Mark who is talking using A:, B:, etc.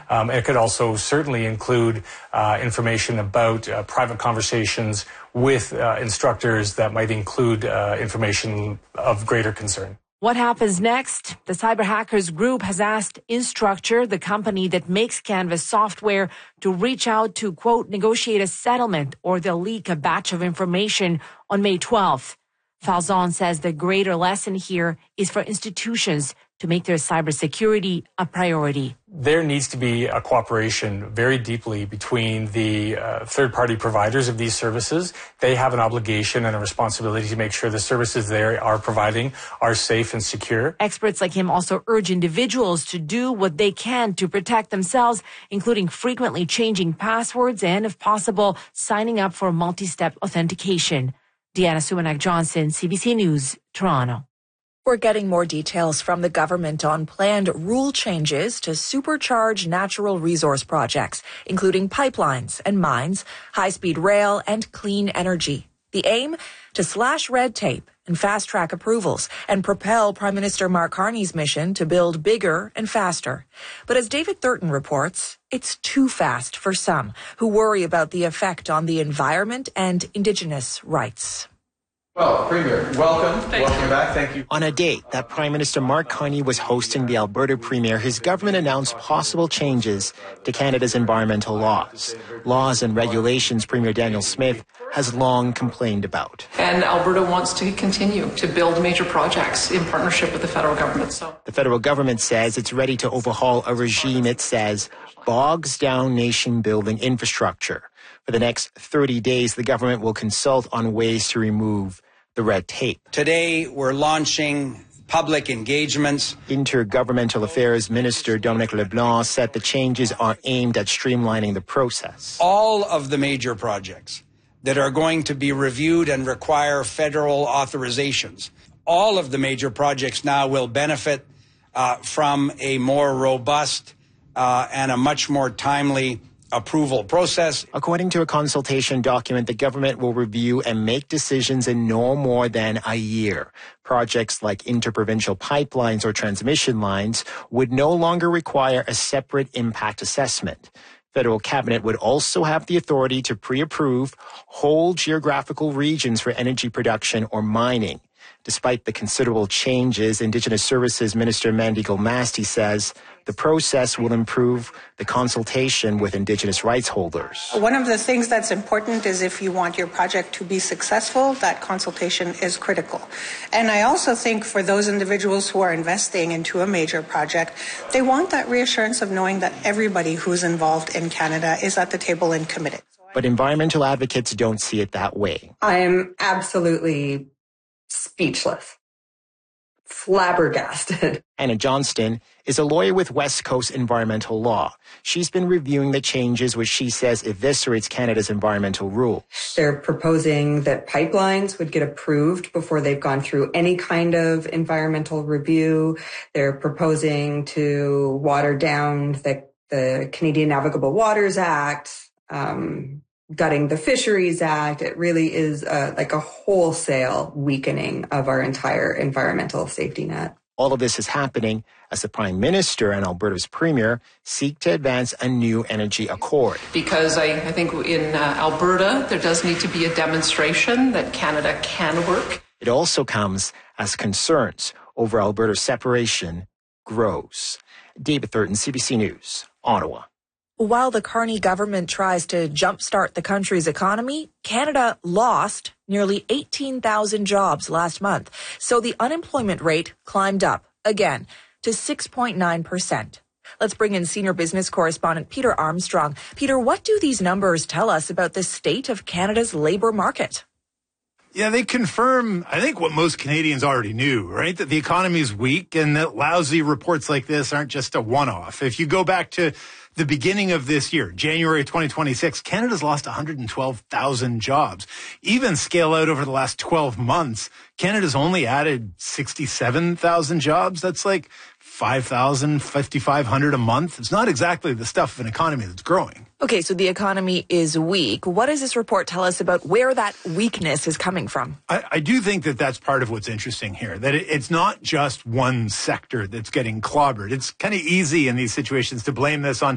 A: It could also certainly include information about private conversations with instructors that might include information of greater concern.
B: What happens next? The cyber hackers group has asked Instructure, the company that makes Canvas software, to reach out to, quote, negotiate a settlement or they'll leak a batch of information on May 12th. Falzon says the greater lesson here is for institutions to make their cybersecurity a priority.
A: There needs to be a cooperation very deeply between the third-party providers of these services. They have an obligation and a responsibility to make sure the services they are providing are safe and secure.
B: Experts like him also urge individuals to do what they can to protect themselves, including frequently changing passwords and, if possible, signing up for multi-step authentication. Deanna Sumanak-Johnson, CBC News, Toronto.
C: We're getting more details from the government on planned rule changes to supercharge natural resource projects, including pipelines and mines, high-speed rail, and clean energy. The aim? To slash red tape and fast-track approvals and propel Prime Minister Mark Carney's mission to build bigger and faster. But as David Thurton reports, it's too fast for some who worry about the effect on the environment and Indigenous rights.
D: Well, Premier, welcome. Welcome back. Thank you.
E: On a date that Prime Minister Mark Carney was hosting the Alberta Premier, his government announced possible changes to Canada's environmental laws. Laws and regulations Premier Daniel Smith has long complained about.
F: And Alberta wants to continue to build major projects in partnership with the federal government.
E: The federal government says it's ready to overhaul a regime it says bogs down nation-building infrastructure. For the next 30 days, the government will consult on ways to remove the red tape.
G: Today, we're launching public engagements.
E: Intergovernmental Affairs Minister Dominic LeBlanc said the changes are aimed at streamlining the process.
G: All of the major projects that are going to be reviewed and require federal authorizations, all of the major projects now will benefit from a more robust and a much more timely approval process.
E: According to a consultation document, the government will review and make decisions in no more than a year. Projects like interprovincial pipelines or transmission lines would no longer require a separate impact assessment. Federal cabinet would also have the authority to pre-approve whole geographical regions for energy production or mining. Despite the considerable changes, Indigenous Services Minister Mandy Gulmasti says the process will improve the consultation with Indigenous rights holders.
H: One of the things that's important is if you want your project to be successful, that consultation is critical. And I also think for those individuals who are investing into a major project, they want that reassurance of knowing that everybody who's involved in Canada is at the table and committed.
E: But environmental advocates don't see it that way.
I: I am absolutely speechless, flabbergasted.
E: Anna Johnston is a lawyer with West Coast Environmental Law. She's been reviewing the changes which she says eviscerates Canada's environmental rules.
I: They're proposing that pipelines would get approved before they've gone through any kind of environmental review. They're proposing to water down the Canadian Navigable Waters Act, gutting the Fisheries Act. It really is like a wholesale weakening of our entire environmental safety net.
E: All of this is happening as the Prime Minister and Alberta's Premier seek to advance a new energy accord.
F: Because I think in Alberta, there does need to be a demonstration that Canada can work.
E: It also comes as concerns over Alberta's separation grows. David Thurton, CBC News, Ottawa.
C: While the Carney government tries to jumpstart the country's economy, Canada lost nearly 18,000 jobs last month. So the unemployment rate climbed up again to 6.9%. Let's bring in senior business correspondent Peter Armstrong. Peter, what do these numbers tell us about the state of Canada's labor market?
J: Yeah, they confirm, I think, what most Canadians already knew, right? That the economy is weak and that lousy reports like this aren't just a one-off. If you go back to the beginning of this year, January 2026, Canada's lost 112,000 jobs. Even scale out over the last 12 months, Canada's only added 67,000 jobs. That's like 5,000, 5,500 a month. It's not exactly the stuff of an economy that's growing.
C: Okay, so the economy is weak. What does this report tell us about where that weakness is coming from?
J: I do think that that's part of what's interesting here, that it's not just one sector that's getting clobbered. It's kind of easy in these situations to blame this on